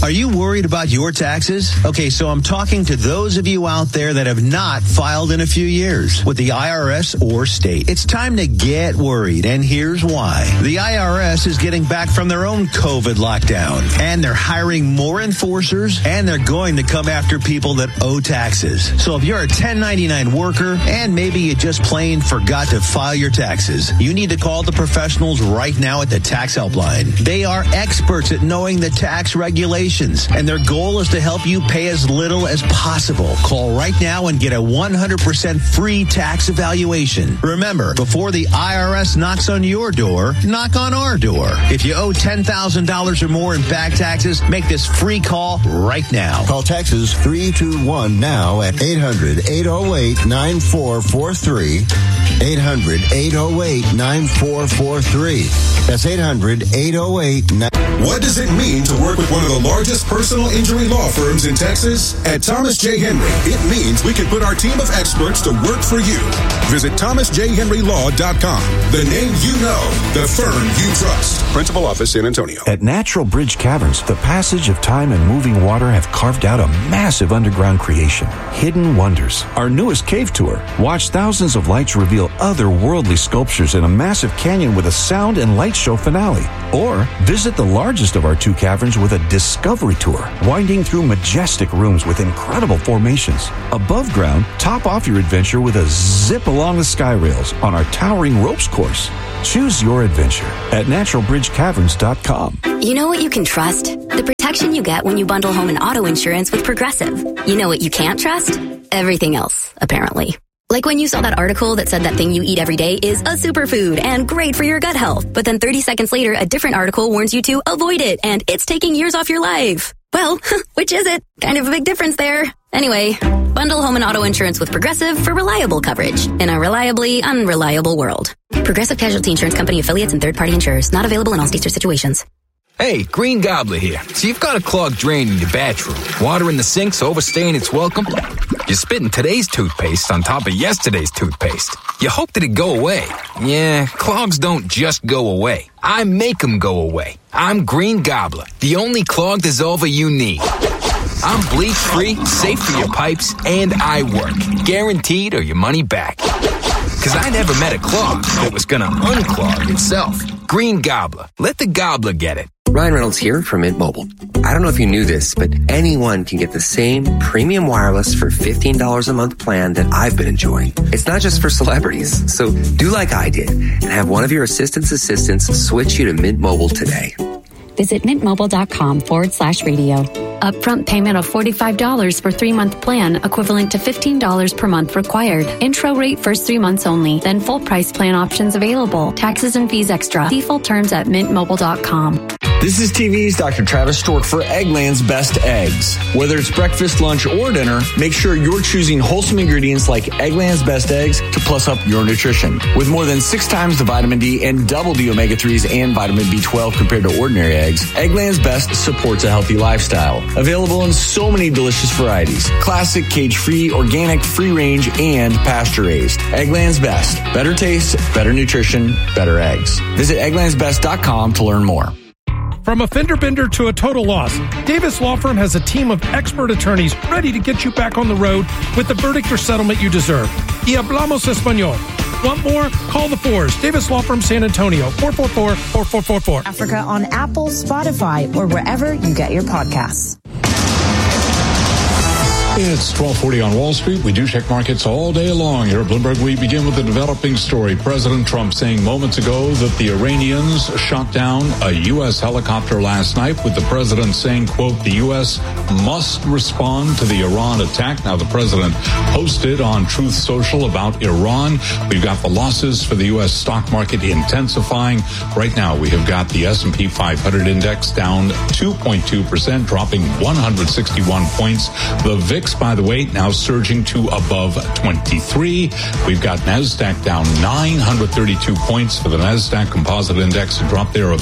Are you worried about your taxes? Okay, so I'm talking to those of you out there that have not filed in a few years with the IRS or state. It's time to get worried, and here's why. The IRS is getting back from their own COVID lockdown, and they're hiring more enforcers, and they're going to come after people that owe taxes. So if you're a 1099 worker, and maybe you just plain forgot to file your taxes, you need to call the professionals right now at the Tax Helpline. They are experts at knowing the tax regulations, and their goal is to help you pay as little as possible. Call right now and get a 100% free tax evaluation. Remember, before the IRS knocks on your door, knock on our door. If you owe $10,000 or more in back taxes, make this free call right now. Call Taxes 321 now at 800-808-9443. 800-808-9443. That's 800-808-9443. What does it mean to work with one of the largest personal injury law firms in Texas? At Thomas J. Henry, it means we can put our team of experts to work for you. Visit thomasjhenrylaw.com. The name you know, the firm you trust. Principal office, San Antonio. At Natural Bridge Caverns, the passage of time and moving water have carved out a massive underground creation. Hidden Wonders. Our newest cave tour. Watch thousands of lights reveal otherworldly sculptures in a massive canyon with a sound and light show finale. Or visit the largest of our two caverns with a discovery tour, winding through majestic rooms with incredible formations. Above ground, top off your adventure with a zip along the sky rails on our towering ropes course. Choose your adventure at naturalbridgecaverns.com. You know what you can trust? The protection you get when you bundle home and auto insurance with Progressive. You know what you can't trust? Everything else, apparently. Like when you saw that article that said that thing you eat every day is a superfood and great for your gut health. But then 30 seconds later, a different article warns you to avoid it and it's taking years off your life. Well, which is it? Kind of a big difference there. Anyway, bundle home and auto insurance with Progressive for reliable coverage in a reliably unreliable world. Progressive Casualty Insurance Company affiliates and third-party insurers. Not available in all states or situations. Hey, Green Gobbler here. So you've got a clogged drain in your bathroom. Water in the sink's overstaying its welcome. You're spitting today's toothpaste on top of yesterday's toothpaste. You hoped it'd go away. Yeah, clogs don't just go away. I make them go away. I'm Green Gobbler, the only clog dissolver you need. I'm bleach-free, safe for your pipes, and I work. Guaranteed or your money back. Because I never met a clog that was going to unclog itself. Green Gobbler. Let the gobbler get it. Ryan Reynolds here from Mint Mobile. I don't know if you knew this, but anyone can get the same premium wireless for $15 a month plan that I've been enjoying. It's not just for celebrities. So do like I did and have one of your assistants switch you to Mint Mobile today. Visit mintmobile.com/radio. Upfront payment of $45 for 3-month plan, equivalent to $15 per month required. Intro rate first 3 months only, then full price plan options available. Taxes and fees extra. See full terms at mintmobile.com. This is TV's Dr. Travis Stork for Eggland's Best Eggs. Whether it's breakfast, lunch, or dinner, make sure you're choosing wholesome ingredients like Eggland's Best Eggs to plus up your nutrition. With more than 6 times the vitamin D and double the omega-3s and vitamin B12 compared to ordinary eggs, Eggland's Best supports a healthy lifestyle. Available in so many delicious varieties. Classic, cage-free, organic, free-range, and pasture-raised. Eggland's Best. Better taste, better nutrition, better eggs. Visit egglandsbest.com to learn more. From a fender bender to a total loss, Davis Law Firm has a team of expert attorneys ready to get you back on the road with the verdict or settlement you deserve. Y hablamos español. Want more? Call the Fours. Davis Law Firm, San Antonio, 444-4444. Africa on Apple, Spotify, or wherever you get your podcasts. It's 12:40 on Wall Street. We do check markets all day long. Here at Bloomberg, we begin with a developing story. President Trump saying moments ago that the Iranians shot down a U.S. helicopter last night, with the president saying, quote, the U.S. must respond to the Iran attack. Now, the president posted on Truth Social about Iran. We've got the losses for the U.S. stock market intensifying. Right now, we have got the S&P 500 index down 2.2%, dropping 161 points. The VIX VIX, by the way, now surging to above 23. We've got NASDAQ down 932 points for the NASDAQ Composite Index, a drop there of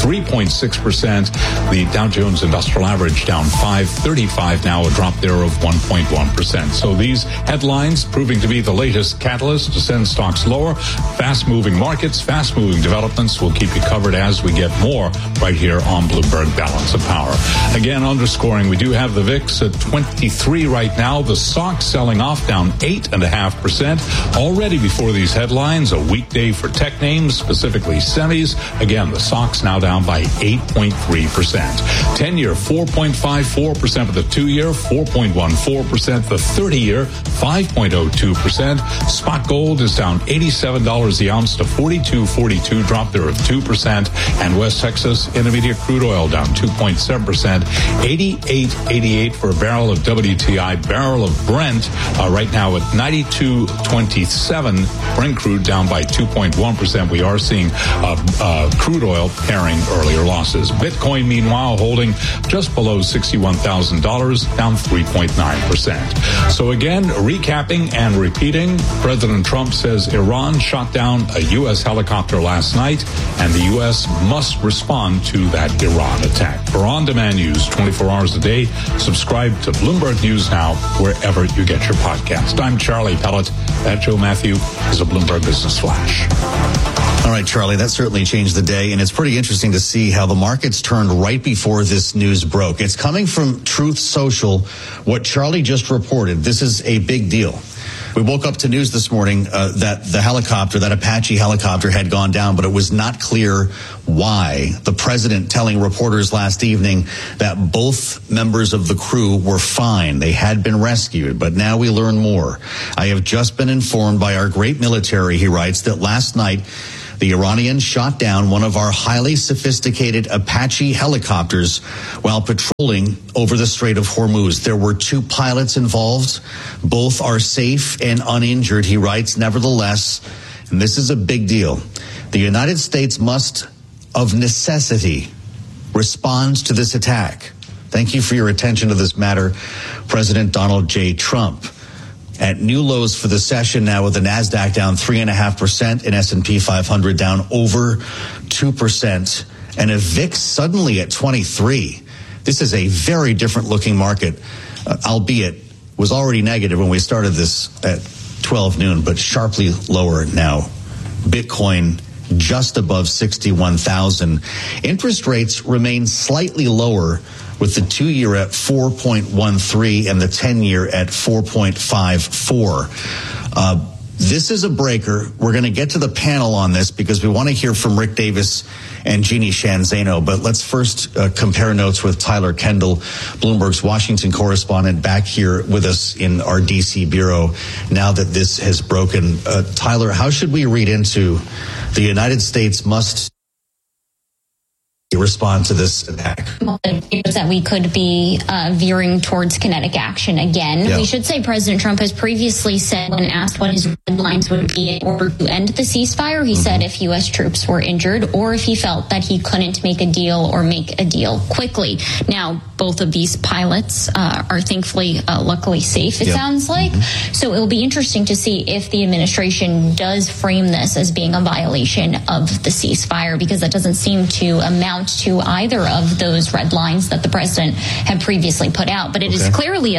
3.6%. The Dow Jones Industrial Average down 535 now, a drop there of 1.1%. So these headlines proving to be the latest catalyst to send stocks lower. Fast-moving markets, fast-moving developments. We'll keep you covered as we get more right here on Bloomberg Balance of Power. Again, underscoring, we do have the VIX at 23 right now. The SOX selling off down 8.5%. Already before these headlines, a weak day for tech names, specifically semis. Again, the SOX now down by 8.3%. 10-year, 4.54% for the 2-year, 4.14%. The 30-year, 5.02%. Spot gold is down $87 the ounce to $42.42, drop there of 2%. And West Texas Intermediate crude oil down 2.7%, $88.88 for a barrel of WTI. Barrel of Brent right now at $92.27. Brent crude down by 2.1%. We are seeing crude oil pairing earlier losses. Bitcoin, meanwhile, holding just below $61,000, down 3.9%. So again, recapping and repeating, President Trump says Iran shot down a U.S. helicopter last night, and the U.S. must respond to that Iran attack. For on-demand news 24 hours a day, subscribe to Bloomberg News Now wherever you get your podcast. I'm Charlie Pellet. That Joe Matthew is a Bloomberg Business Flash. All right, Charlie, that certainly changed the day, and it's pretty interesting to see how the markets turned right before this news broke. It's coming from Truth Social, what Charlie just reported. This is a big deal. We woke up to news this morning that the helicopter, that Apache helicopter, had gone down, but it was not clear why. The president telling reporters last evening that both members of the crew were fine. They had been rescued, but now we learn more. I have just been informed by our great military, he writes, that last night the Iranians shot down one of our highly sophisticated Apache helicopters while patrolling over the Strait of Hormuz. There were 2 pilots involved. Both are safe and uninjured, he writes. Nevertheless, and this is a big deal, the United States must, of necessity, respond to this attack. Thank you for your attention to this matter, President Donald J. Trump. At new lows for the session now, with the NASDAQ down 3.5% and S&P 500 down over 2%, and a VIX suddenly at 23. This is a very different looking market, albeit was already negative when we started this at 12 noon, but sharply lower now. Bitcoin just above 61,000. Interest rates remain slightly lower, with the 2-year at 4.13 and the 10-year at 4.54. This is a breaker. We're going to get to the panel on this because we want to hear from Rick Davis and Jeannie Sheehan Zaino. But let's first compare notes with Tyler Kendall, Bloomberg's Washington correspondent, back here with us in our D.C. bureau now that this has broken. Tyler, how should we read into the United States must respond to this attack? Well, it appears that we could be veering towards kinetic action again. Yeah. We should say President Trump has previously said, when asked what his red lines would be in order to end the ceasefire, he said if U.S. troops were injured or if he felt that he couldn't make a deal or make a deal quickly. Now, both of these pilots are thankfully, luckily safe, it sounds like. So it will be interesting to see if the administration does frame this as being a violation of the ceasefire, because that doesn't seem to amount to either of those red lines that the president had previously put out. But it is clearly a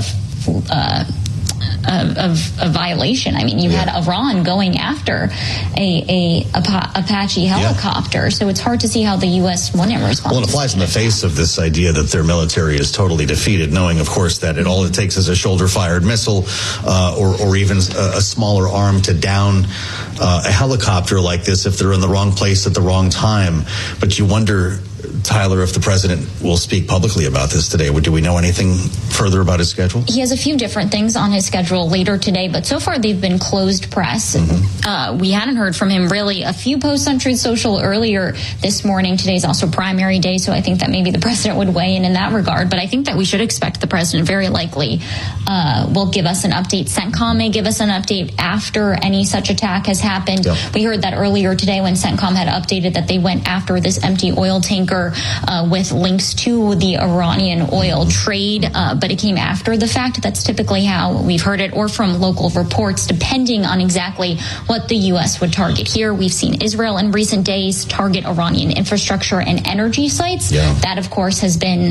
violation. I mean, you had Iran going after a Apache helicopter, so it's hard to see how the U.S. wouldn't respond. Well, it flies in the face of this idea that their military is totally defeated, knowing, of course, that all it takes is a shoulder-fired missile or even a smaller arm to down a helicopter like this if they're in the wrong place at the wrong time. But you wonder, Tyler, if the president will speak publicly about this today. Do we know anything further about his schedule? He has a few different things on his schedule later today, but so far they've been closed press. We hadn't heard from him really. A few posts on Truth Social earlier this morning. Today's also primary day, so I think that maybe the president would weigh in that regard. But I think that we should expect the president very likely will give us an update. CENTCOM may give us an update after any such attack has happened. We heard that earlier today when CENTCOM had updated that they went after this empty oil tanker with links to the Iranian oil trade, but it came after the fact. That's typically how we've heard it, or from local reports, depending on exactly what the U.S. would target. Here, we've seen Israel in recent days target Iranian infrastructure and energy sites. That, of course, has been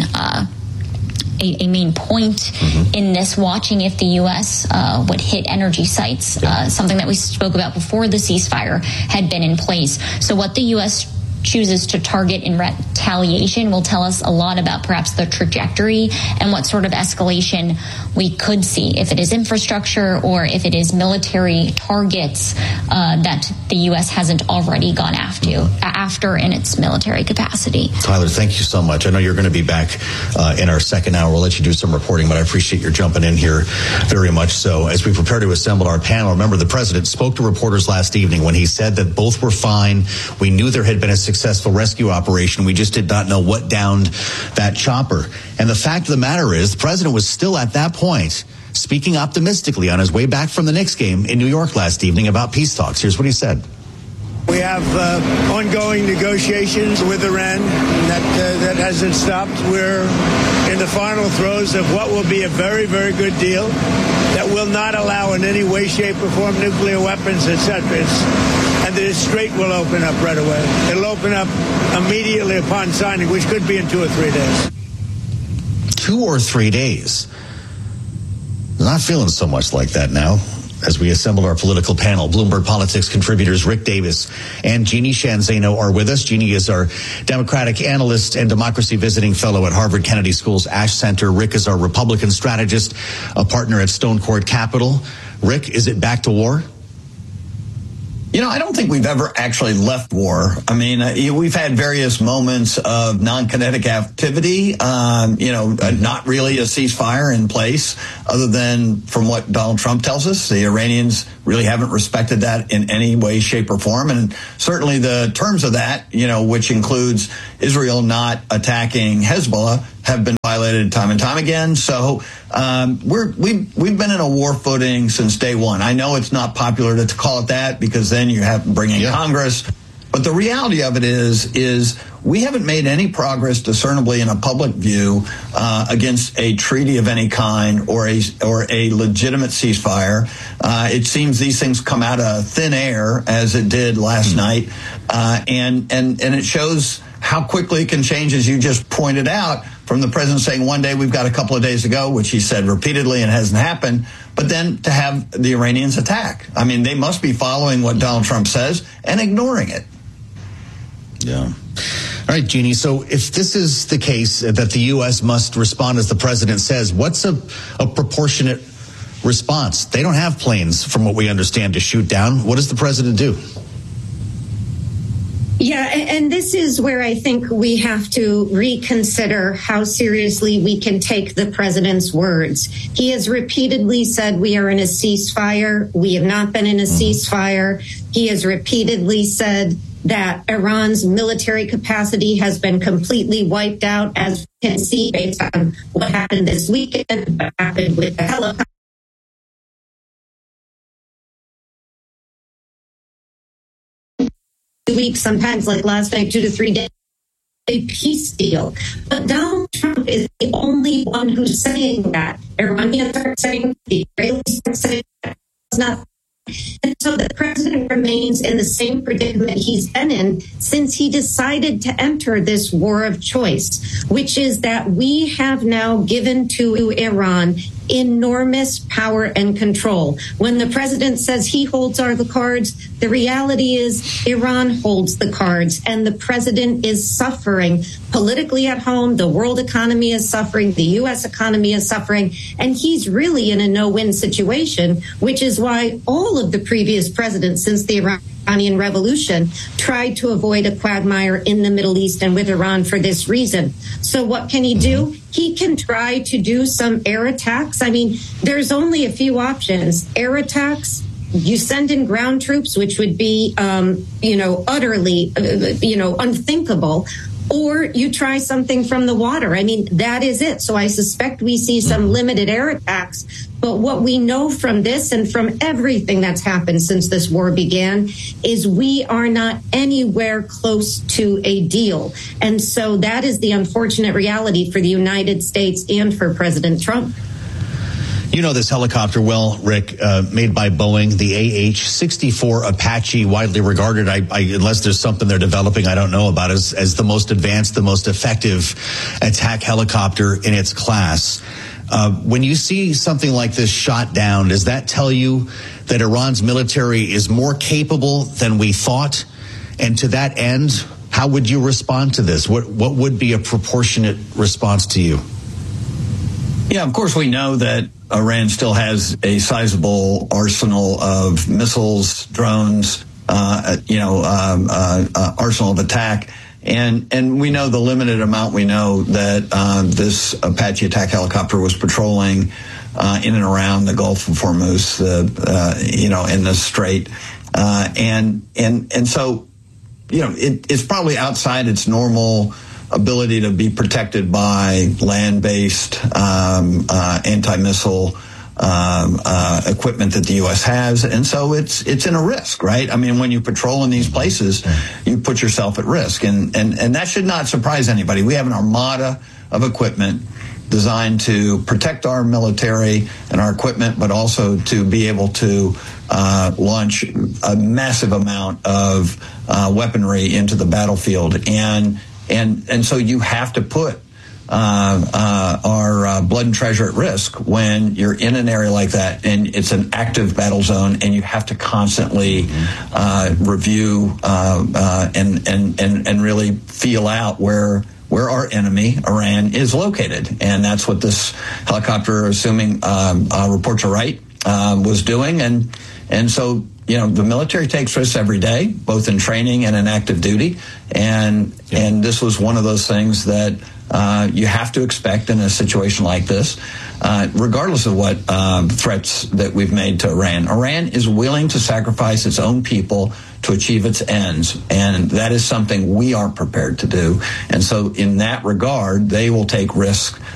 a main point in this, watching if the U.S. Would hit energy sites, something that we spoke about before the ceasefire had been in place. So what the U.S. chooses to target in retaliation will tell us a lot about perhaps the trajectory and what sort of escalation we could see, if it is infrastructure or if it is military targets that the U.S. hasn't already gone after in its military capacity. Tyler, thank you so much. I know you're going to be back in our second hour. We'll let you do some reporting, but I appreciate your jumping in here very much so. As we prepare to assemble our panel, remember the president spoke to reporters last evening when he said that both were fine. We knew there had been a successful rescue operation. We just did not know what downed that chopper. And the fact of the matter is, the president was still at that point speaking optimistically on his way back from the Knicks game in New York last evening about peace talks. Here's what he said. We have ongoing negotiations with Iran that hasn't stopped. We're in the final throes of what will be a very, very good deal that will not allow in any way, shape, or form nuclear weapons, etc. And the Strait will open up right away. It'll open up immediately upon signing, which could be in 2 or 3 days. 2 or 3 days. Not feeling so much like that now. As we assemble our political panel, Bloomberg Politics contributors Rick Davis and Jeannie Sheehan Zaino are with us. Jeannie is our Democratic analyst and democracy visiting fellow at Harvard Kennedy School's Ash Center. Rick is our Republican strategist, a partner at Stone Court Capital. Rick, is it back to war? You know, I don't think we've ever actually left war. I mean, we've had various moments of non-kinetic activity, not really a ceasefire in place, other than from what Donald Trump tells us. The Iranians really haven't respected that in any way, shape, or form. And certainly the terms of that, which includes Israel not attacking Hezbollah, have been violated time and time again. So we've been in a war footing since day one. I know it's not popular to call it that because then you have to bring in Congress. But the reality of it is we haven't made any progress discernibly in a public view against a treaty of any kind or a legitimate ceasefire. It seems these things come out of thin air, as it did last night, and it shows how quickly it can change, as you just pointed out, from the president saying one day we've got a couple of days ago, which he said repeatedly and hasn't happened, but then to have the Iranians attack. I mean, they must be following what Donald Trump says and ignoring it. Yeah. All right, Jeannie. So if this is the case that the U.S. must respond as the president says, what's a proportionate response? They don't have planes, from what we understand, to shoot down. What does the president do? Yeah, and this is where I think we have to reconsider how seriously we can take the president's words. He has repeatedly said we are in a ceasefire. We have not been in a ceasefire. He has repeatedly said that Iran's military capacity has been completely wiped out, as we can see based on what happened this weekend, what happened with the helicopter. Weeks, sometimes like last night, 2 to 3 days, a peace deal. But Donald Trump is the only one who's saying that. Iranians are saying, the Israelis are saying that. It's not. And so the president remains in the same predicament he's been in since he decided to enter this war of choice, which is that we have now given to Iran enormous power and control. When the president says he holds all the cards, the reality is Iran holds the cards, and the president is suffering politically at home. The world economy is suffering. The U.S. economy is suffering. And he's really in a no-win situation, which is why all of the previous presidents since the Iranian Revolution tried to avoid a quagmire in the Middle East and with Iran for this reason. So what can he do? He can try to do some air attacks. I mean, there's only a few options. Air attacks, you send in ground troops, which would be, utterly, unthinkable. or you try something from the water. I mean, that is it. So I suspect we see some limited air attacks. But what we know from this and from everything that's happened since this war began is we are not anywhere close to a deal. And so that is the unfortunate reality for the United States and for President Trump. You know this helicopter well, Rick, made by Boeing, the AH-64 Apache, widely regarded, unless there's something they're developing I don't know about, as the most advanced, the most effective attack helicopter in its class. When you see something like this shot down, does that tell you that Iran's military is more capable than we thought? And to that end, how would you respond to this? What would be a proportionate response to you? Yeah, of course, we know that Iran still has a sizable arsenal of missiles, drones, arsenal of attack. And we know the limited amount we know that this Apache attack helicopter was patrolling in and around the Gulf of Hormuz, in the Strait. And so, it's probably outside its normal ability to be protected by land-based anti-missile equipment that the U.S. has, and so it's in a risk, right? I mean, when you patrol in these places, you put yourself at risk, and that should not surprise anybody. We have an armada of equipment designed to protect our military and our equipment, but also to be able to launch a massive amount of weaponry into the battlefield, and so you have to put our blood and treasure at risk when you're in an area like that, and it's an active battle zone, and you have to constantly review and really feel out where our enemy, Iran, is located. And that's what this helicopter, assuming reports are right, was doing. And so, the military takes risks every day, both in training and in active duty. And this was one of those things that you have to expect in a situation like this, regardless of what threats that we've made to Iran. Iran is willing to sacrifice its own people to achieve its ends, and that is something we aren't prepared to do. And so in that regard, they will take risks